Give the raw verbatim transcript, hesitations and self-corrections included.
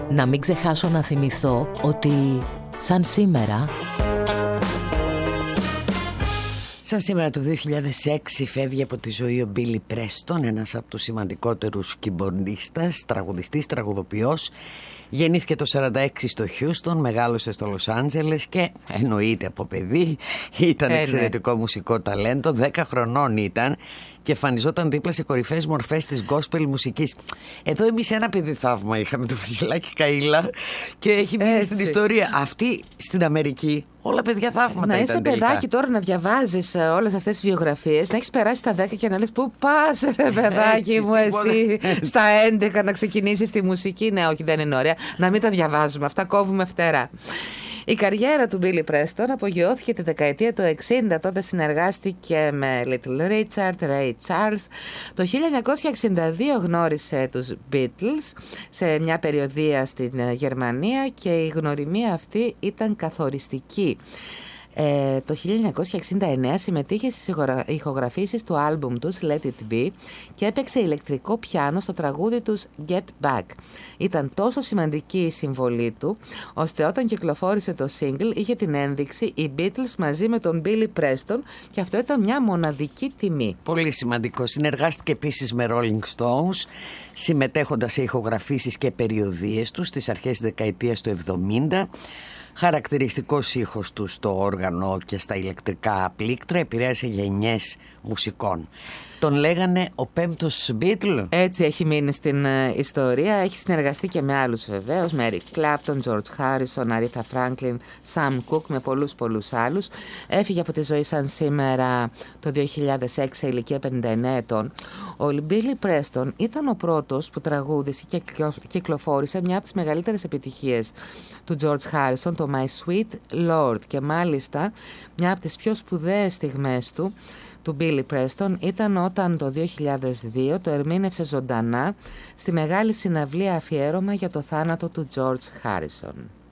Να μην ξεχάσω να θυμηθώ ότι σαν σήμερα... Σαν σήμερα το δύο χιλιάδες έξι φεύγει από τη ζωή ο Μπίλι Πρέστον, ένας από τους σημαντικότερους κιμπορντίστας, τραγουδιστής, τραγουδοποιός. Γεννήθηκε το σαράντα έξι στο Χιούστον, μεγάλωσε στο Λος Άντζελες και εννοείται από παιδί ήταν ε, εξαιρετικό ναι. μουσικό ταλέντο. Δέκα χρονών ήταν και εμφανιζόταν δίπλα σε κορυφαίες μορφές της gospel μουσικής. Εδώ εμείς ένα παιδί θαύμα είχαμε, το Βασιλάκη Καΐλα, και έχει μείνει στην ιστορία. Αυτή στην Αμερική όλα παιδιά θαύματα να ήταν είσαι τελικά. παιδάκι τώρα, να διαβάζεις όλες αυτές τις βιογραφίες, να έχεις περάσει τα δέκα και να λες πού πας ρε παιδάκι Έτσι, μου εσύ πολύ... στα έντεκα να ξεκινήσεις τη μουσική. Ναι, όχι, δεν είναι ωραία. Να μην τα διαβάζουμε, αυτά κόβουμε φτερά. Η καριέρα του Billy Preston απογειώθηκε τη δεκαετία του εξήντα. Τότε συνεργάστηκε με Little Richard, Ray Charles. Το χίλια εννιακόσια εξήντα δύο γνώρισε τους Beatles σε μια περιοδεία στην Γερμανία και η γνωριμία αυτή ήταν καθοριστική. Ε, το χίλια εννιακόσια εξήντα εννέα συμμετείχε στις ηχογραφήσεις του άλμπουμ τους Let It Be και έπαιξε ηλεκτρικό πιάνο στο τραγούδι τους Get Back. Ήταν τόσο σημαντική η συμβολή του, ώστε όταν κυκλοφόρησε το single είχε την ένδειξη οι Beatles μαζί με τον Billy Preston και αυτό ήταν μια μοναδική τιμή. Πολύ σημαντικό. Συνεργάστηκε επίσης με Rolling Stones, συμμετέχοντας σε ηχογραφήσεις και περιοδίες τους στις αρχές της δεκαετίας του εβδομήντα. Χαρακτηριστικός ήχος του στο όργανο και στα ηλεκτρικά πλήκτρα επηρέασε γενιές μουσικών. Τον λέγανε ο πέμπτος Beatle. Έτσι έχει μείνει στην ε, ιστορία. Έχει συνεργαστεί και με άλλους βεβαίως, με Eric Clapton, George Harrison, Aretha Franklin, Sam Cooke, με πολλούς πολλούς άλλους. Έφυγε από τη ζωή σαν σήμερα το δύο χιλιάδες έξι σε ηλικία πενήντα εννέα ετών. Ο Billy Preston ήταν ο πρώτος που τραγούδισε και κυκλοφόρησε μια από τις μεγαλύτερες επιτυχίες του George Harrison, το My Sweet Lord, και μάλιστα μια από τις πιο σπουδαίες στιγμές του του Billy Preston ήταν όταν το δύο χιλιάδες δύο το ερμήνευσε ζωντανά στη μεγάλη συναυλία αφιέρωμα για το θάνατο του George Harrison.